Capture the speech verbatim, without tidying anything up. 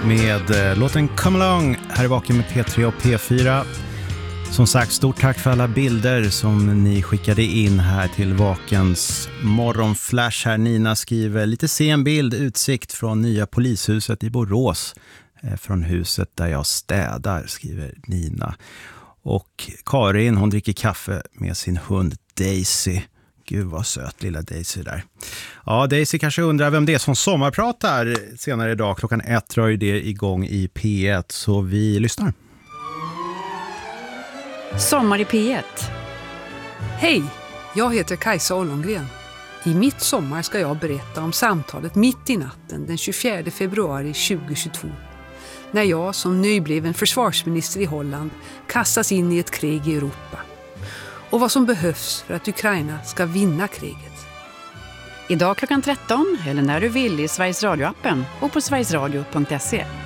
med eh, låten Come Along. Här är Vaken med P tre och P fyra. Som sagt, stort tack för alla bilder som ni skickade in här till Vakens morgonflash. Här Nina skriver lite sen bild, utsikt från nya polishuset i Borås. Eh, från huset där jag städar, skriver Nina. Och Karin, hon dricker kaffe med sin hund Daisy. Gud vad söt lilla Daisy där. Ja, Daisy kanske undrar vem det är som sommarpratar senare idag. Klockan ett drar ju det igång i P ett, så vi lyssnar. Sommar i P ett. Hej, jag heter Kajsa Ollongren. I mitt sommar ska jag berätta om samtalet mitt i natten den tjugofjärde februari tjugohundratjugotvå. När jag som nybliven försvarsminister i Holland kastas in i ett krig i Europa. Och vad som behövs för att Ukraina ska vinna kriget. Idag klockan tretton eller när du vill i Sveriges Radio-appen och på sverigesradio punkt se.